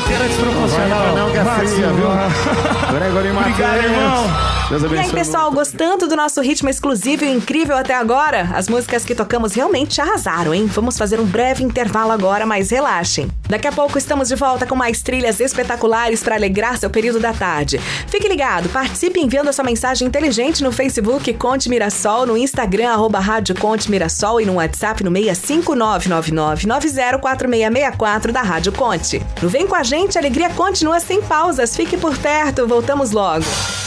Era desproporcional. Não, que é fria, viu? Gregory Matheus. Obrigado, irmão. Deus E abençoe. aí, pessoal, gostando do nosso ritmo exclusivo e incrível até agora? As músicas que tocamos realmente arrasaram, hein? Vamos fazer um breve intervalo agora, mas relaxem. Daqui a pouco estamos de volta com mais trilhas espetaculares para alegrar seu período da tarde. Fique ligado, participe enviando a sua mensagem inteligente no Facebook Conte Mirassol, no Instagram @Rádio Conte Mirassol e no WhatsApp no 65999904664 da Rádio Conte. No Vem com a gente, a alegria continua sem pausas. Fique por perto, voltamos logo.